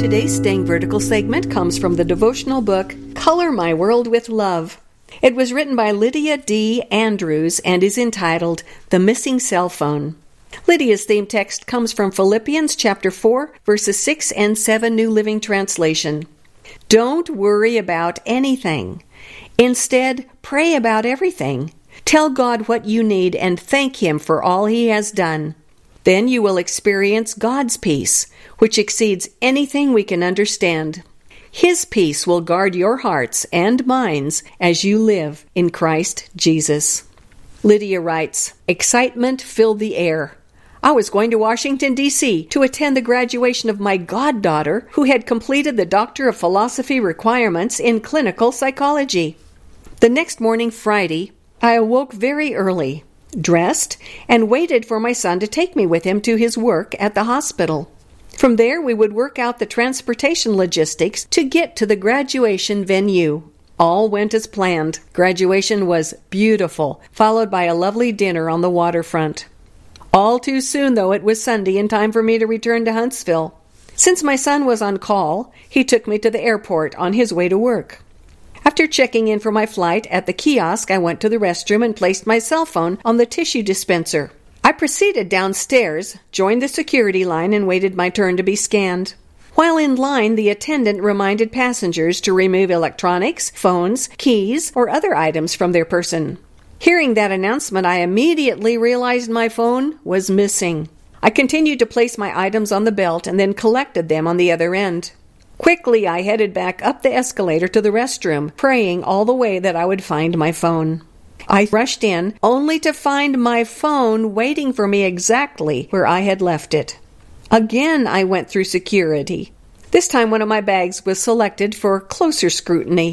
Today's Staying Vertical segment comes from the devotional book, Color My World with Love. It was written by Lydia D. Andrews and is entitled, The Missing Cell Phone. Lydia's theme text comes from Philippians chapter 4, verses 6 and 7, New Living Translation. Don't worry about anything. Instead, pray about everything. Tell God what you need and thank Him for all He has done. Then you will experience God's peace, which exceeds anything we can understand. His peace will guard your hearts and minds as you live in Christ Jesus. Lydia writes, Excitement filled the air. I was going to Washington, D.C. to attend the graduation of my goddaughter, who had completed the Doctor of Philosophy requirements in clinical psychology. The next morning, Friday, I awoke very early, dressed, and waited for my son to take me with him to his work at the hospital. From there, we would work out the transportation logistics to get to the graduation venue. All went as planned. Graduation was beautiful, followed by a lovely dinner on the waterfront. All too soon, though, it was Sunday in time for me to return to Huntsville. Since my son was on call, he took me to the airport on his way to work. After checking in for my flight at the kiosk, I went to the restroom and placed my cell phone on the tissue dispenser. I proceeded downstairs, joined the security line, and waited my turn to be scanned. While in line, the attendant reminded passengers to remove electronics, phones, keys, or other items from their person. Hearing that announcement, I immediately realized my phone was missing. I continued to place my items on the belt and then collected them on the other end. Quickly, I headed back up the escalator to the restroom, praying all the way that I would find my phone. I rushed in, only to find my phone waiting for me exactly where I had left it. Again, I went through security. This time, one of my bags was selected for closer scrutiny.